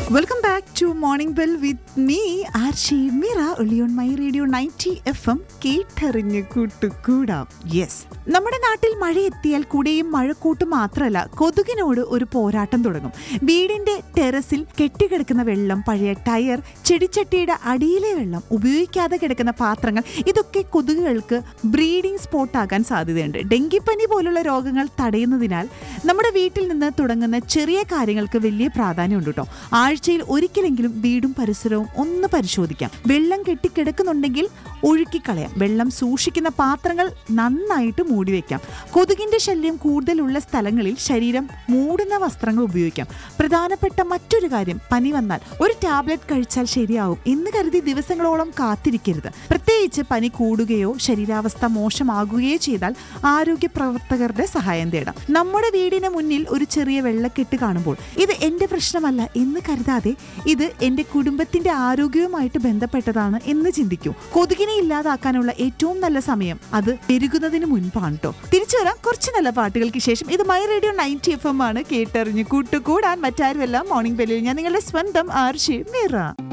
Welcome back to Morning Bell with me, Archie Mira, only on my radio 90 FM. കേട്ടറിഞ്ഞ് കൂട്ടുകൂടാം. Yes, നമ്മുടെ നാട്ടിൽ മഴ എത്തിയാൽ കൂടെയും മഴക്കൂട്ട് മാത്രമല്ല, കൊതുകിനോട് ഒരു പോരാട്ടം തുടങ്ങും. വീടിന്റെ ടെറസിൽ കെട്ടിക്കിടക്കുന്ന വെള്ളം, പഴയ ടയർ, ചെടിച്ചട്ടിയുടെ അടിയിലെ വെള്ളം, ഉപയോഗിക്കാതെ കിടക്കുന്ന പാത്രങ്ങൾ, ഇതൊക്കെ കൊതുകുകൾക്ക് ബ്രീഡിംഗ് സ്പോട്ടാകാൻ സാധ്യതയുണ്ട്. ഡെങ്കിപ്പനി പോലുള്ള രോഗങ്ങൾ തടയുന്നതിനാൽ നമ്മുടെ വീട്ടിൽ നിന്ന് തുടങ്ങുന്ന ചെറിയ കാര്യങ്ങൾക്ക് വലിയ പ്രാധാന്യമുണ്ട് കേട്ടോ. ആഴ്ചയിൽ ഒരിക്കലെങ്കിലും വീടും പരിസരവും ഒന്ന് പരിശോധിക്കാം. വെള്ളം കെട്ടിക്കിടക്കുന്നുണ്ടെങ്കിൽ ഒഴുക്കിക്കളയാം. വെള്ളം സൂക്ഷിക്കുന്ന പാത്രങ്ങൾ നന്നായിട്ട് മൂടിവെക്കാം. കൊതുകിന്റെ ശല്യം കൂടുതലുള്ള സ്ഥലങ്ങളിൽ ശരീരം മൂടുന്ന വസ്ത്രങ്ങൾ ഉപയോഗിക്കാം. പ്രധാനപ്പെട്ട മറ്റൊരു കാര്യം, പനി വന്നാൽ ഒരു ടാബ്ലറ്റ് കഴിച്ചാൽ ശരിയാവും എന്ന് കരുതി ദിവസങ്ങളോളം കാത്തിരിക്കരുത്. പ്രത്യേകിച്ച് പനി കൂടുകയോ ശരീരാവസ്ഥ മോശമാകുകയോ ചെയ്താൽ ആരോഗ്യ പ്രവർത്തകരുടെ സഹായം തേടാം. നമ്മുടെ വീടിന് മുന്നിൽ ഒരു ചെറിയ വെള്ളക്കെട്ട് കാണുമ്പോൾ ഇത് എന്റെ പ്രശ്നമല്ല എന്ന് കരുതാതെ ഇത് എന്റെ കുടുംബത്തിന്റെ ആരോഗ്യവുമായിട്ട് ബന്ധപ്പെട്ടതാണ് എന്ന് ചിന്തിക്കൂ. കൊതുകിനെ ഇല്ലാതാക്കാനുള്ള ഏറ്റവും നല്ല സമയം അത് പെരുകുന്നതിന് മുൻപാണ് കേട്ടോ. തിരിച്ചു വരാം കുറച്ച് നല്ല പാട്ടുകൾക്ക് ശേഷം. ഇത് മൈ റേഡിയോ 90 FM ആണ്. കേട്ടറിഞ്ഞ് കൂട്ടുകൂടാൻ മറ്റാരുമല്ല മോർണിംഗ് ബെല്ലിൽ ഞാൻ നിങ്ങളുടെ സ്വന്തം ആർഷി മീറ.